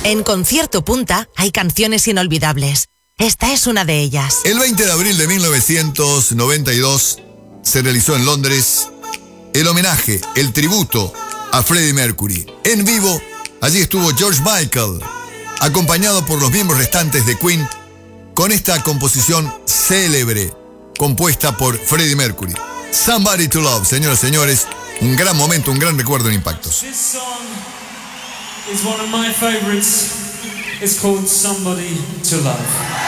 En Concierto Punta hay canciones inolvidables. Esta es una de ellas. El 20 de abril de 1992 se realizó en Londres el homenaje, el tributo a Freddie Mercury. En vivo, allí estuvo George Michael, acompañado por los miembros restantes de Queen, con esta composición célebre, compuesta por Freddie Mercury. Somebody to Love, señoras y señores, un gran momento, un gran recuerdo en Impactos. This song is one of my favorites. It's called Somebody to Love.